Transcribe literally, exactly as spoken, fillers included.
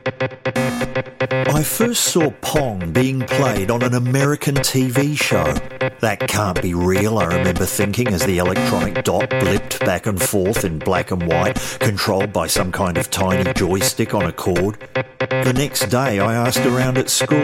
I first saw Pong being played on an American T V show. That can't be real, I remember thinking as the electronic dot blipped back and forth in black and white, controlled by some kind of tiny joystick on a cord. The next day I asked around at school,